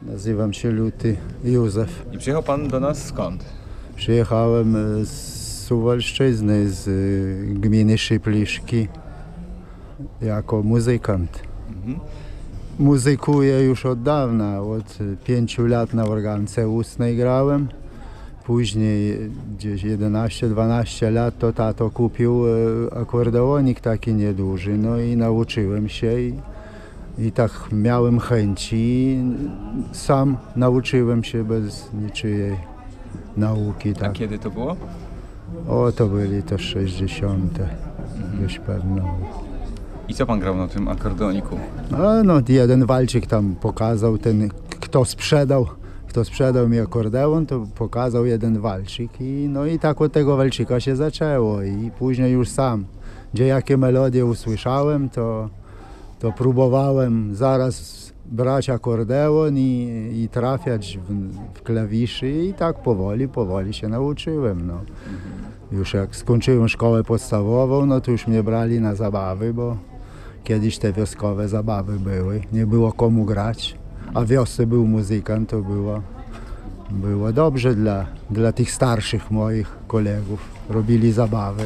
Nazywam się Luty Józef. I przyjechał pan do nas skąd? Przyjechałem z Suwalszczyzny, z gminy Szypliszki, jako muzykant. Muzykuję już od dawna, od 5 lat na organce ustnej grałem. Później gdzieś 11-12 lat to tato kupił akordeonik taki nieduży, no i nauczyłem się i tak miałem chęci. Sam nauczyłem się bez niczyjej nauki. Tak. A kiedy to było? O, to byli to 60. Już pewno. I co pan grał na tym akordeoniku? No, jeden walczyk tam pokazał, ten kto sprzedał mi akordeon, to pokazał jeden walczyk i tak od tego walczyka się zaczęło i później już sam, gdzie jakie melodie usłyszałem, to próbowałem zaraz brać akordeon i trafiać w klawiszy i tak powoli się nauczyłem. No. Już jak skończyłem szkołę podstawową, no to już mnie brali na zabawy, bo kiedyś te wioskowe zabawy były, nie było komu grać, a w wiosce był muzykant, to było dobrze dla tych starszych moich kolegów. Robili zabawy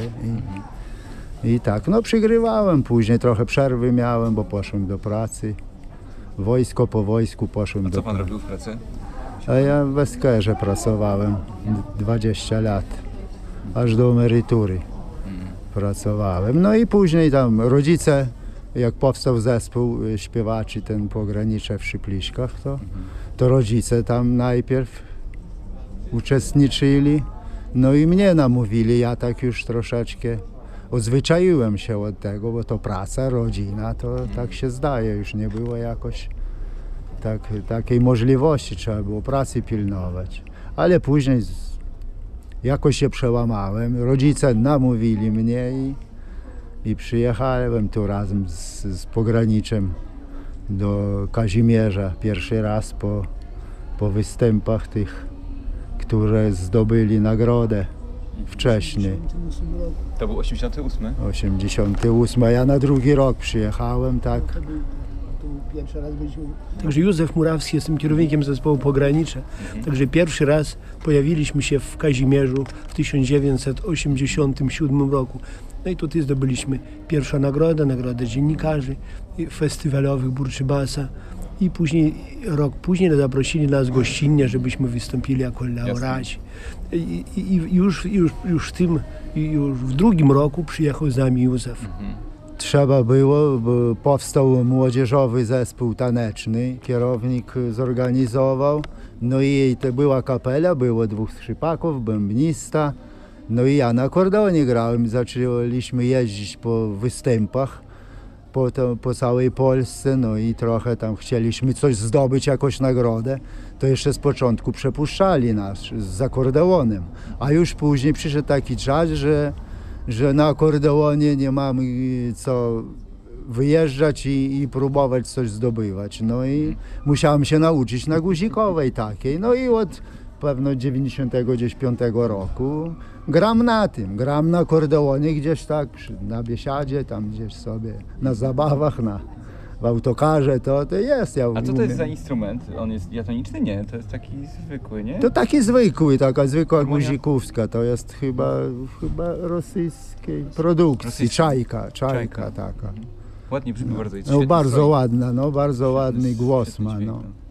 i tak, no przygrywałem, później trochę przerwy miałem, bo poszłem do pracy. Po wojsku poszłem A do co pan robił w pracy? A ja w Eskerze pracowałem 20 lat, aż do emerytury pracowałem. No i później tam rodzice, jak powstał zespół śpiewaczy ten Pogranicze w Szypliszkach, to rodzice tam najpierw uczestniczyli, no i mnie namówili, ja tak już troszeczkę odzwyczaiłem się od tego, bo to praca, rodzina, to tak się zdaje, już nie było jakoś takiej możliwości, trzeba było pracy pilnować. Ale później jakoś się przełamałem, rodzice namówili mnie i przyjechałem tu razem z pograniczem do Kazimierza pierwszy raz po występach tych, które zdobyli nagrodę wcześniej. To był 88? 88, a ja na drugi rok przyjechałem, tak. Pierwszy raz byliśmy. Także Józef Murawski, jestem kierownikiem zespołu Pogranicze. Także pierwszy raz pojawiliśmy się w Kazimierzu w 1987 roku. No i tutaj zdobyliśmy pierwszą nagrodę dziennikarzy festiwalowych Burczybasa. I później, rok później zaprosili nas gościnnie, żebyśmy wystąpili jako laureaci. Już w drugim roku przyjechał z nami Józef. Trzeba było, bo powstał młodzieżowy zespół taneczny, kierownik zorganizował, no i to była kapela, było 2 skrzypaków, bębnista, no i ja na akordeonie grałem, zaczęliśmy jeździć po występach po całej Polsce, no i trochę tam chcieliśmy coś zdobyć, jakąś nagrodę, to jeszcze z początku przepuszczali nas z akordeonem, a już później przyszedł taki czas, że na akordeonie nie mamy co wyjeżdżać i próbować coś zdobywać. No i musiałem się nauczyć na guzikowej takiej. No i od pewno 95 roku gram na akordeonie gdzieś tak na biesiadzie, tam gdzieś sobie na zabawach, w autokarze, to jest. A co to jest za instrument? On jest diatoniczny? Nie, to jest taki zwykły, nie? To taki zwykły, taka zwykła guzikówska, to jest chyba rosyjskiej produkcji, czajka taka. Ładnie brzmi bardzo. No, bardzo ładna, bardzo ładny głos ma. No.